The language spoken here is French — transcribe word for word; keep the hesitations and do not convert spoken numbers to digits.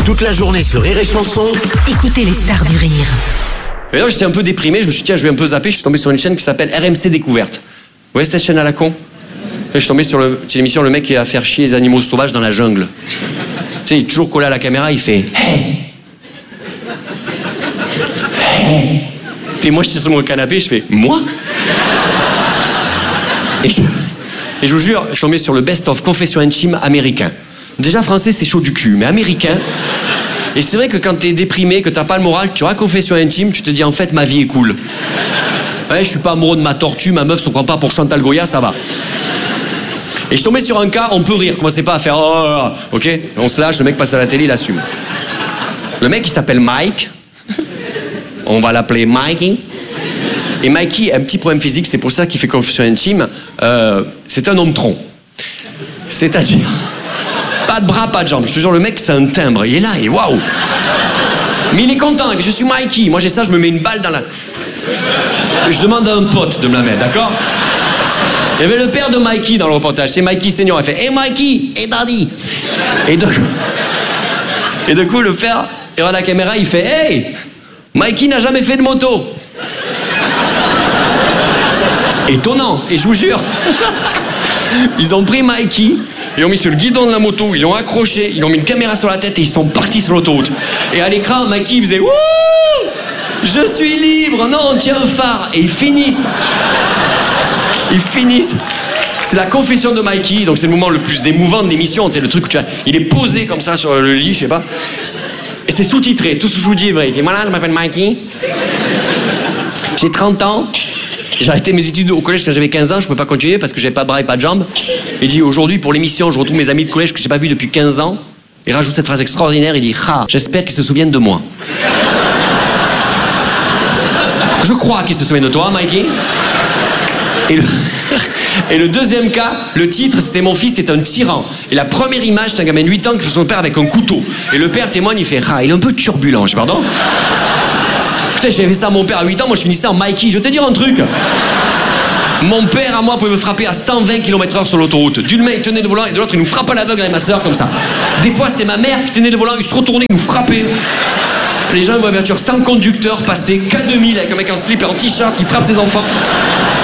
Toute la journée sur Rire et Chanson. Écoutez les stars du rire. Et là, j'étais un peu déprimé, je me suis dit, tiens, je vais un peu zapper, je suis tombé sur une chaîne qui s'appelle R M C Découverte. Vous voyez cette chaîne à la con? Je suis tombé sur le, c'est l'émission, le mec qui va faire chier les animaux sauvages dans la jungle. Tu sais, il est toujours collé à la caméra, il fait hey. Hey. Et moi, j'étais sur mon canapé, je fais moi. Et je, et je vous jure, je suis tombé sur le best-of confession intime américain. Déjà, français, c'est chaud du cul, mais américain. Et c'est vrai que quand t'es déprimé, que t'as pas le moral, tu auras confession intime, tu te dis en fait, ma vie est cool. Ouais, je suis pas amoureux de ma tortue, ma meuf se prend pas pour Chantal Goya, ça va. Et je suis tombé sur un cas, on peut rire, commencez pas à faire oh là là, ok? On se lâche, le mec passe à la télé, il assume. Le mec, il s'appelle Mike. On va l'appeler Mikey. Et Mikey a un petit problème physique, c'est pour ça qu'il fait confession intime. Euh, c'est un homme tronc. C'est-à-dire, pas de bras, pas de jambes. Je te jure, le mec, c'est un timbre. Il est là, et waouh! Mais il est content, et je suis Mikey. Moi, j'ai ça, je me mets une balle dans la... Je demande à un pote de me la mettre, d'accord? Il y avait le père de Mikey dans le reportage, c'est Mikey Senior. Il fait hey Mikey, hey Daddy. Et de... et de coup, le père, il regarde la caméra, il fait hey, Mikey n'a jamais fait de moto. Étonnant, et je vous jure, ils ont pris Mikey, ils l'ont mis sur le guidon de la moto, ils l'ont accroché, ils l'ont mis une caméra sur la tête et ils sont partis sur l'autoroute. Et à l'écran, Mikey il faisait wouh, je suis libre, non, tiens un phare. Et ils finissent. Ils finissent. C'est la confession de Mikey, donc c'est le moment le plus émouvant de l'émission. C'est le truc où tu vois, il est posé comme ça sur le lit, je sais pas. Et c'est sous-titré, tout ce que je vous dis est vrai. Il dit voilà, je m'appelle Mikey. J'ai trente ans. J'ai arrêté mes études au collège quand j'avais quinze ans, je peux pas continuer parce que j'avais pas de bras et pas de jambes. Il dit aujourd'hui pour l'émission, je retrouve mes amis de collège que j'ai pas vus depuis quinze ans. Il rajoute cette phrase extraordinaire, il dit ah, j'espère qu'ils se souviennent de moi. Je crois qu'ils se souviennent de toi, Mikey. Et le... Et le deuxième cas, le titre, c'était mon fils est un tyran. Et la première image, c'est un gamin de huit ans qui fait son père avec un couteau. Et le père témoigne, il fait ah, il est un peu turbulent, je sais pardon. Putain, j'avais fait ça à mon père à huit ans, moi je finissais en Mikey. Je vais te dire un truc. Mon père à moi pouvait me frapper à cent vingt kilomètres heure sur l'autoroute. D'une main il tenait le volant et de l'autre il nous frappe à l'aveugle avec ma soeur comme ça. Des fois c'est ma mère qui tenait le volant, il se retournait, il nous frappait. Les gens voient la voiture sans conducteur passer K deux mille avec un mec en slip et en t-shirt qui frappe ses enfants.